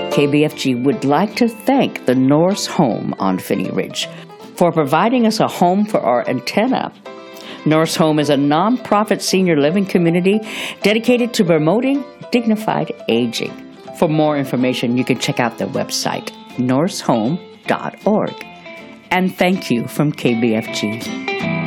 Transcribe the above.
KBFG would like to thank the Norse Home on Phinney Ridge for providing us a home for our antenna. Norse Home is a nonprofit senior living community dedicated to promoting dignified aging. For more information, you can check out their website, norsehome.org. And thank you from KBFG.